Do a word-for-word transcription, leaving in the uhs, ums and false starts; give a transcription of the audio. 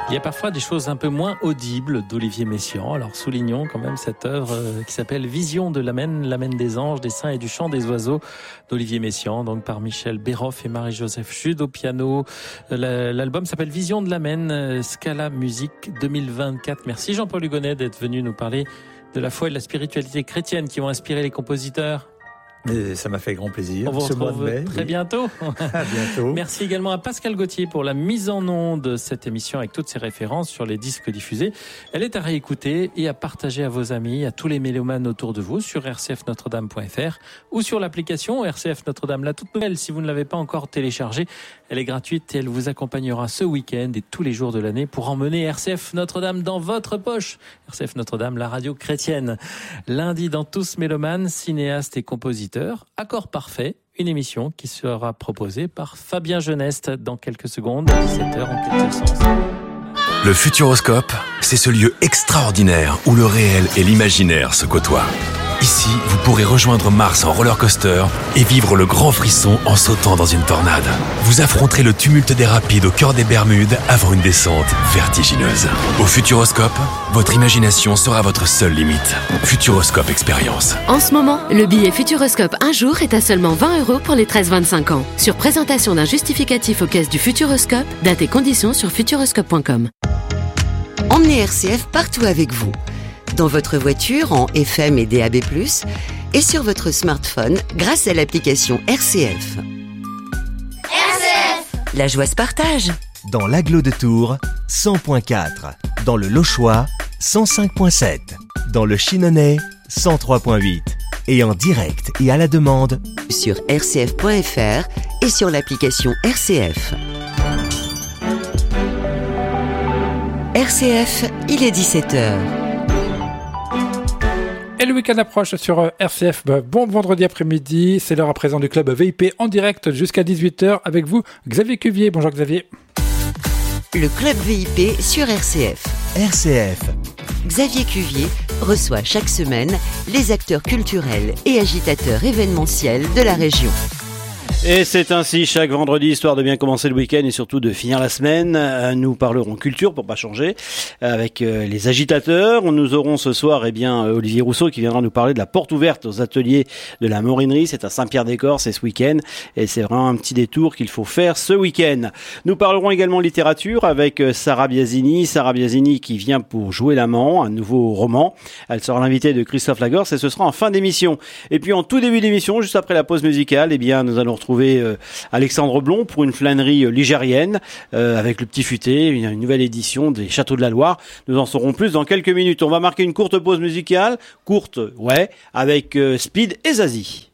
Il y a parfois des choses un peu moins audibles d'Olivier Messiaen. Alors soulignons quand même cette œuvre qui s'appelle Vision de l'Amen, l'Amen des anges, des saints et du chant des oiseaux d'Olivier Messiaen, donc par Michel Béroff et Marie-Joseph Jude au piano. L'album s'appelle Vision de l'Amen, Scala Musique deux mille vingt-quatre. Merci Jean-Paul Hugonnet d'être venu nous parler de la foi et de la spiritualité chrétienne qui ont inspiré les compositeurs. Et ça m'a fait grand plaisir. On vous ce retrouve mois de mai, très oui. bientôt. À bientôt. Merci également à Pascal Gauthier pour la mise en onde de cette émission avec toutes ses références sur les disques diffusés. Elle est à réécouter et à partager à vos amis, à tous les mélomanes autour de vous sur r c f notre dame point f r ou sur l'application R C F Notre-Dame, la toute nouvelle. Si vous ne l'avez pas encore téléchargée, elle est gratuite et elle vous accompagnera ce week-end et tous les jours de l'année pour emmener R C F Notre-Dame dans votre poche. R C F Notre-Dame, la radio chrétienne. Lundi dans Tous Mélomanes, cinéastes et compositeurs. Accord parfait, une émission qui sera proposée par Fabien Geneste dans quelques secondes, à dix-sept heures en quelque sens. Le Futuroscope, c'est ce lieu extraordinaire où le réel et l'imaginaire se côtoient. Ici, vous pourrez rejoindre Mars en roller coaster et vivre le grand frisson en sautant dans une tornade. Vous affronterez le tumulte des rapides au cœur des Bermudes avant une descente vertigineuse. Au Futuroscope, votre imagination sera votre seule limite. Futuroscope Expérience. En ce moment, le billet Futuroscope un jour est à seulement vingt euros pour les treize vingt-cinq ans. Sur présentation d'un justificatif aux caisses du Futuroscope, date et conditions sur futuroscope point com. Emmenez R C F partout avec vous. Dans votre voiture en F M et D A B plus, et sur votre smartphone grâce à l'application R C F. R C F. La joie se partage. Dans l'Agglo de Tours, cent virgule quatre. Dans le Lochois, cent cinq virgule sept. Dans le Chinonais, cent trois virgule huit. Et en direct et à la demande sur r c f point f r et sur l'application R C F. R C F, il est dix-sept heures. Et le week-end approche sur R C F. Bon vendredi après-midi, c'est l'heure à présent du club V I P en direct jusqu'à dix-huit heures avec vous, Xavier Cuvier. Bonjour Xavier. Le club V I P sur R C F. R C F. Xavier Cuvier reçoit chaque semaine les acteurs culturels et agitateurs événementiels de la région. Et c'est ainsi chaque vendredi, histoire de bien commencer le week-end et surtout de finir la semaine. Nous parlerons culture pour pas changer avec les agitateurs. Nous aurons ce soir eh bien Olivier Rousseau qui viendra nous parler de la porte ouverte aux ateliers de la Morinerie. C'est à Saint-Pierre-des-Corps, c'est ce week-end et c'est vraiment un petit détour qu'il faut faire ce week-end. Nous parlerons également littérature avec Sarah Biasini. Sarah Biasini qui vient pour Jouer l'amant, un nouveau roman. Elle sera l'invitée de Christophe Lagorce et ce sera en fin d'émission. Et puis en tout début d'émission, juste après la pause musicale, eh bien nous allons retrouver euh, Alexandre Blond pour une flânerie euh, ligérienne euh, avec le Petit Futé, une, une nouvelle édition des Châteaux de la Loire. Nous en saurons plus dans quelques minutes. On va marquer une courte pause musicale, courte, ouais, avec euh, Speed et Zazie.